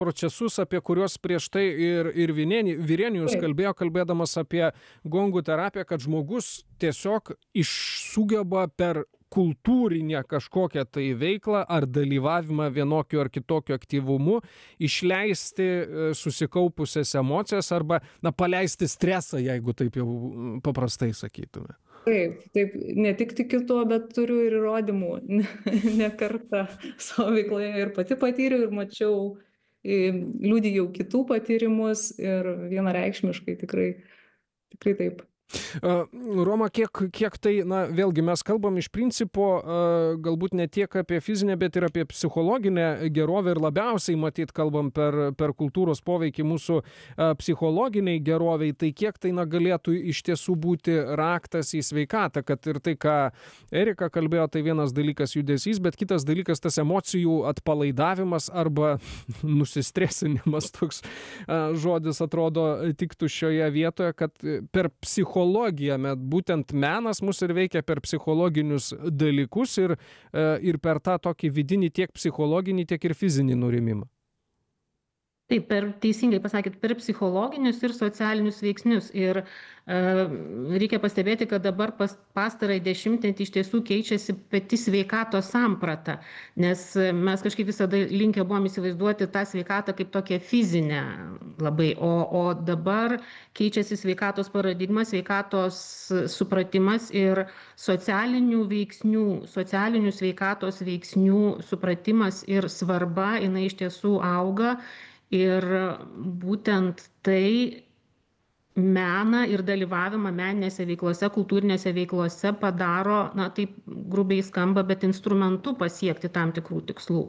procesus, apie kuriuos prieš tai ir Virenijus Taip, kalbėjo, kalbėdamas apie gongų terapiją, kad žmogus tiesiog sugeba per kultūrinę kažkokią tai veiklą ar dalyvavimą vienokiu ar kitokiu aktyvumu išleisti susikaupusias emocijas arba, na, paleisti stresą, jeigu taip jau paprastai sakytume. taip, taip, ne tik tikiu tuo, bet turiu ir įrodymų. Ne kartą savo veikloje ir pati patyriau ir mačiau, liudijau kitų patyrimus ir vienareikšmiškai tikrai taip. Roma, kiek tai, na, vėlgi mes kalbam iš principo galbūt ne tiek apie fizinę, bet ir apie psichologinę gerovę ir labiausiai matyt kalbam per kultūros poveikį mūsų psichologiniai geroviai, tai kiek tai, na, galėtų iš tiesų būti raktas į sveikatą, kad ir tai, ką Erika kalbėjo, tai vienas dalykas judesys, bet kitas dalykas tas emocijų atpalaidavimas arba nusistresinimas, toks žodis atrodo tiktų šioje vietoje, kad per psichologiją būtent menas mus ir veikia per psichologinius dalykus ir per tą tokį vidinį tiek psichologinį, tiek ir fizinį nurimimą. Taip, teisingai pasakėt, per psichologinius ir socialinius veiksnius. Ir reikia pastebėti, kad dabar pastarąjį dešimtmetį iš tiesų keičiasi pati sveikatos samprata, nes mes kažkaip visada linkę buvom įsivaizduoti tą sveikatą kaip tokią fizinę labai, o dabar keičiasi sveikatos paradigma, sveikatos supratimas ir socialinių veiksnių, socialinių sveikatos veiksnių supratimas ir svarba, jinai iš tiesų auga. Ir būtent tai meną ir dalyvavimą meninėse veiklose, kultūrinėse veiklose padaro, na taip grubiai skamba, bet instrumentu pasiekti tam tikrų tikslų.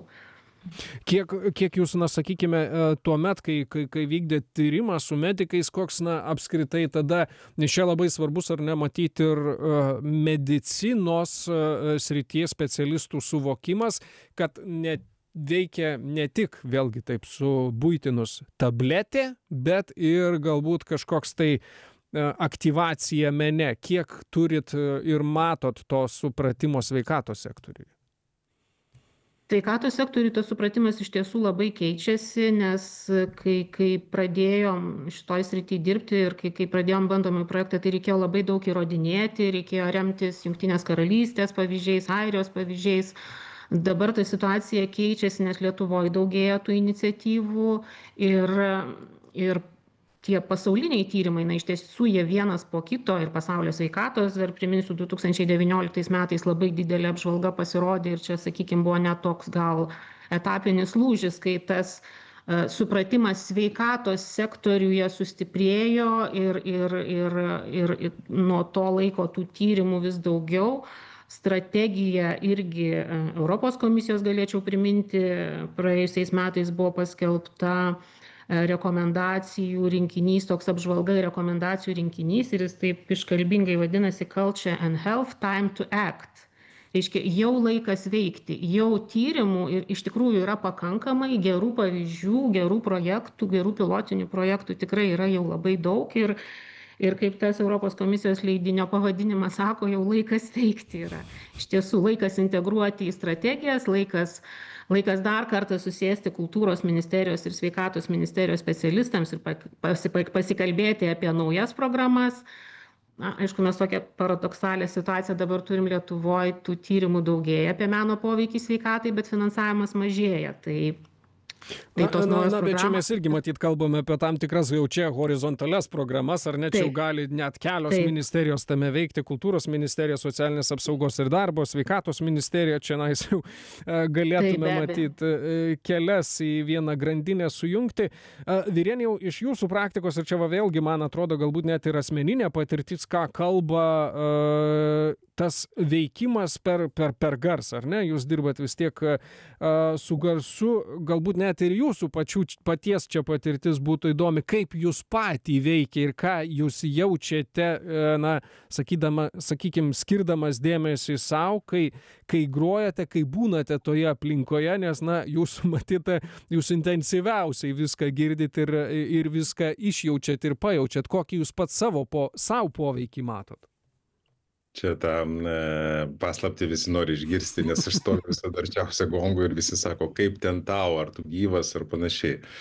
Kiek jūs, na, sakykime, tuo met, kai vykdėt tyrimą su medikais, koks, na, apskritai tada, nes čia labai svarbus ar ne matyti ir medicinos srities specialistų suvokimas, kad veikia ne tik, vėlgi taip, su buitinus tabletė, bet ir galbūt kažkoks tai aktyvacija mene. Kiek turit ir matot to supratimo sveikatos sektoriuje? Sveikatos sektoriuje tas supratimas iš tiesų labai keičiasi, nes kai pradėjom šitoj srity dirbti ir kai pradėjom bandomąjį projektą, tai reikėjo labai daug įrodinėti, reikėjo remtis Jungtinės karalystės pavyzdžiais, Airijos pavyzdžiais. Dabar ta situacija keičiasi, nes Lietuvoje daugėja tų iniciatyvų ir tie pasauliniai tyrimai, na iš tiesų jie vienas po kito ir pasaulio sveikatos, dar priminsiu, 2019 metais labai didelė apžvalga pasirodė ir čia, sakykime, buvo net toks gal etapinis lūžis, kai tas supratimas sveikatos sektoriuje sustiprėjo ir nuo to laiko tų tyrimų vis daugiau. Strategija irgi Europos komisijos, galėčiau priminti, praėjusiais metais buvo paskelbta rekomendacijų rinkinys, toks apžvalga rekomendacijų rinkinys ir jis taip iškalbingai vadinasi Culture and Health Time to Act. Reiškia, jau laikas veikti, jau tyrimų ir iš tikrųjų yra pakankamai gerų pavyzdžių, gerų projektų, gerų pilotinių projektų tikrai yra jau labai daug ir kaip tas Europos komisijos leidinio pavadinimas sako, jau laikas veikti yra. Iš tiesų, laikas integruoti į strategijas, laikas dar kartą susėsti kultūros ministerijos ir sveikatos ministerijos specialistams ir pasikalbėti apie naujas programas. Na, aišku, mes tokią paradoksalią situaciją dabar turim Lietuvoje, tų tyrimų daugėja apie meno poveikį sveikatai, bet finansavimas mažėja. Bet čia mes irgi matyt kalbame apie tam tikras jau čia horizontalias programas, ar ne, čia jau gali net kelios ministerijos tame veikti, kultūros ministerija, socialinės apsaugos ir darbo, sveikatos ministerija, čia jau galėtume matyti kelias į vieną grandinę sujungti. Virenijau, iš jūsų praktikos, ir čia vėlgi, man atrodo, galbūt net ir asmeninė patirtis, ką kalba tas veikimas per garsą, ar ne? Jūs dirbat vis tiek su garsu, galbūt net ir jūsų paties čia patirtis būtų įdomi, kaip jūs patį veikia ir ką jūs jaučiate, na, sakykime, skirdamas dėmesį savo, kai grojate, kai būnate toje aplinkoje, nes, na, jūs matyti, jūs intensyviausiai viską girdit ir viską išjaučiat ir pajaučiat, kokį jūs pats savo poveikį matot. Čia tą paslaptį visi nori išgirsti, nes aš stoviu visada arčiausia gongo ir visi sako, kaip ten tau, ar tu gyvas, ar panašiai.